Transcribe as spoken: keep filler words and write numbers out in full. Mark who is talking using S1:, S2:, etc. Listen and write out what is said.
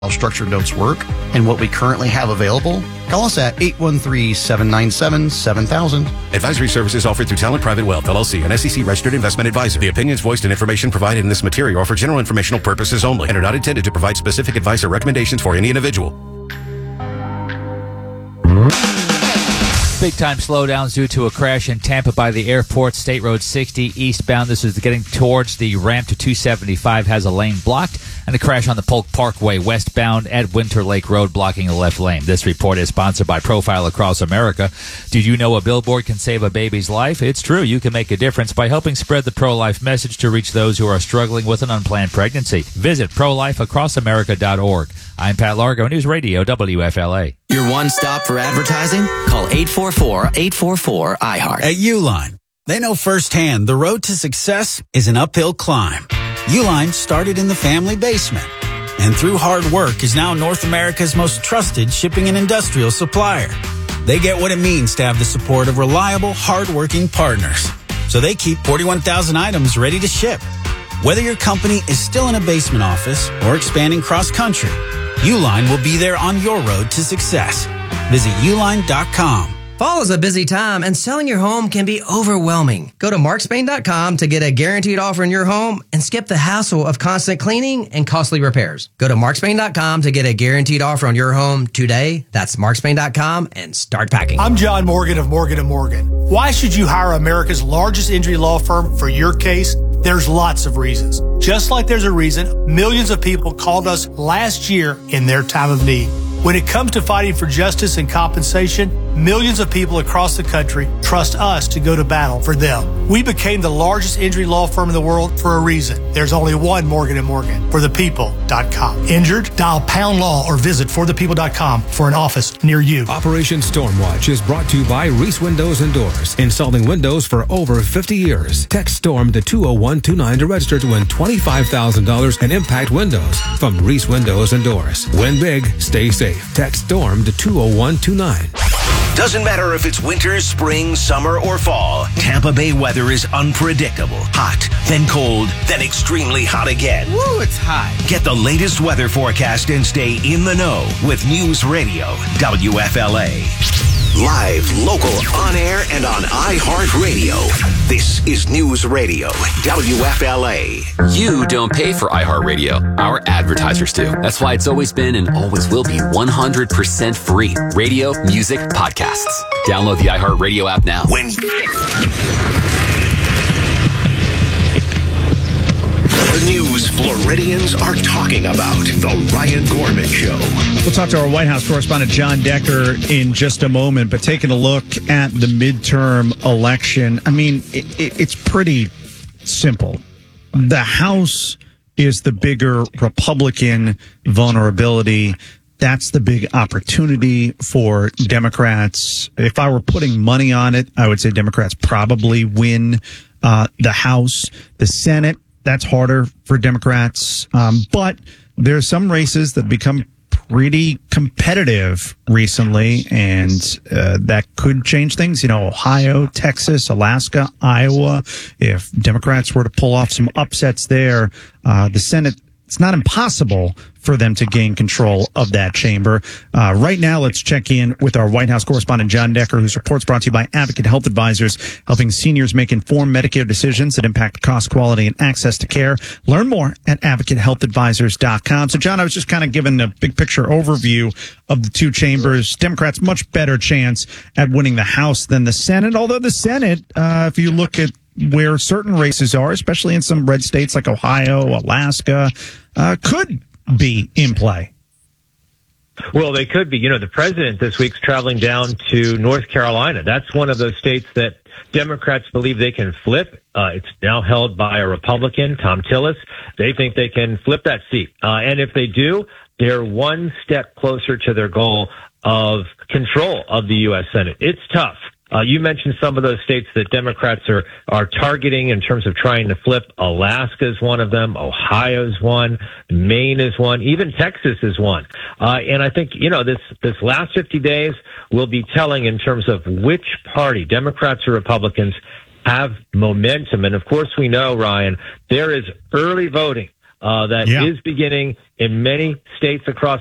S1: how structured notes work and what we currently have available, call us at eight one three, seven nine seven, seven thousand.
S2: Advisory services offered through Talent Private Wealth, L L C, an S E C-registered investment advisor. The opinions voiced and information provided in this material are for general informational purposes only and are not intended to provide specific advice or recommendations for any individual.
S3: Big-time slowdowns due to a crash in Tampa by the airport. State Road sixty eastbound. This is getting towards the ramp to two seventy-five. Has a lane blocked. And a crash on the Polk Parkway westbound at Winter Lake Road blocking the left lane. This report is sponsored by Profile Across America. Did you know a billboard can save a baby's life? It's true. You can make a difference by helping spread the pro-life message to reach those who are struggling with an unplanned pregnancy. Visit pro life across america dot org. I'm Pat Largo, News Radio W F L A.
S4: Your one stop for advertising? Call eight four four, eight four four, I heart.
S5: At Uline, they know firsthand the road to success is an uphill climb. Uline started in the family basement and through hard work is now North America's most trusted shipping and industrial supplier. They get what it means to have the support of reliable, hard-working partners. So they keep forty-one thousand items ready to ship. Whether your company is still in a basement office or expanding cross-country, Uline will be there on your road to success. Visit uline dot com.
S6: Fall is a busy time, and selling your home can be overwhelming. Go to mark spain dot com to get a guaranteed offer in your home and skip the hassle of constant cleaning and costly repairs. Go to mark spain dot com to get a guaranteed offer on your home today. That's mark spain dot com and start packing.
S7: I'm John Morgan of Morgan and Morgan. Why should you hire America's largest injury law firm for your case? There's lots of reasons. Just like there's a reason millions of people called us last year in their time of need. When it comes to fighting for justice and compensation, millions of people across the country trust us to go to battle for them. We became the largest injury law firm in the world for a reason. There's only one Morgan and Morgan, for the people dot com. Injured? Dial pound law or visit for the people dot com for an office near you.
S8: Operation Stormwatch is brought to you by Reese Windows and Doors, installing windows for over fifty years. Text STORM to two oh one two nine to register to win twenty-five thousand dollars in Impact Windows from Reese Windows and Doors. Win big, stay safe. Text STORM to two oh one two nine.
S9: Doesn't matter if it's winter, spring, summer, or fall, Tampa Bay weather is unpredictable. Hot, then cold, then extremely hot again.
S10: Woo, it's hot.
S9: Get the latest weather forecast and stay in the know with News Radio W F L A. Live, local, on air, and on iHeartRadio. This is News Radio W F L A.
S11: You don't pay for iHeartRadio. Our advertisers do. That's why it's always been and always will be one hundred percent free. Radio, music, podcasts. Download the iHeartRadio app now.
S9: When the news Floridians are talking about. The Ryan Gorman Show.
S12: We'll talk to our White House correspondent John Decker in just a moment, but taking a look at the midterm election, I mean, it, it, it's pretty simple. The House is the bigger Republican vulnerability. That's the big opportunity for Democrats. If I were putting money on it, I would say Democrats probably win uh, the House. The Senate, that's harder for Democrats. Um, but there's some races that become pretty competitive recently, and uh, that could change things. You know, Ohio, Texas, Alaska, Iowa. If Democrats were to pull off some upsets there, uh, the Senate, it's not impossible for them to gain control of that chamber. Uh, right now, let's check in with our White House correspondent, John Decker, whose report's brought to you by Advocate Health Advisors, helping seniors make informed Medicare decisions that impact cost, quality, and access to care. Learn more at advocate health advisors dot com. So, John, I was just kind of giving a big picture overview of the two chambers. Democrats, much better chance at winning the House than the Senate, although the Senate, uh, if you look at where certain races are, especially in some red states like Ohio, Alaska, uh, could be in play.
S13: Well, they could be. You know, the president this week's traveling down to North Carolina. That's one of those states that Democrats believe they can flip. Uh, it's now held by a Republican, Tom Tillis. They think they can flip that seat. Uh, and if they do, they're one step closer to their goal of control of the U S Senate. It's tough. Uh, you mentioned some of those states that Democrats are, are targeting in terms of trying to flip. Alaska is one of them. Ohio's one. Maine is one. Even Texas is one. Uh, and I think, you know, this, this last fifty days will be telling in terms of which party, Democrats or Republicans, have momentum. And of course, we know, Ryan, there is early voting uh, that
S12: Yeah.
S13: is beginning in many states across